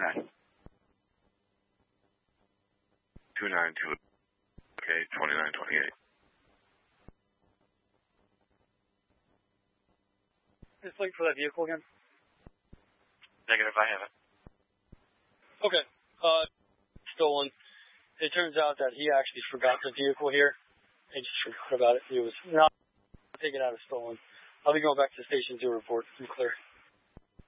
Okay. 292. Okay, 2928. Just looking for that vehicle again. Negative, I have it. Okay. Stolen. It turns out that he actually forgot the vehicle here. He just forgot about it. He was not taken out of stolen. I'll be going back to station 2 report. I'm clear.